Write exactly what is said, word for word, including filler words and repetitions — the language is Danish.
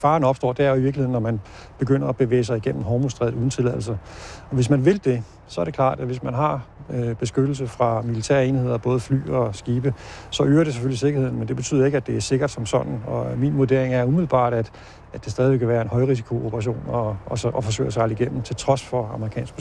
Faren opstår, det er jo i virkeligheden, når man begynder at bevæge sig igennem Hormuzstrædet uden tilladelse. Og hvis man vil det, så er det klart, at hvis man har øh, beskyttelse fra militære enheder, både fly og skibe, så øger det selvfølgelig sikkerheden, men det betyder ikke, at det er sikkert som sådan. Og min vurdering er umiddelbart, at, at det stadig kan være en højrisikooperation og, og, så, og forsøge at sejle igennem, til trods for amerikansk beskyttelse.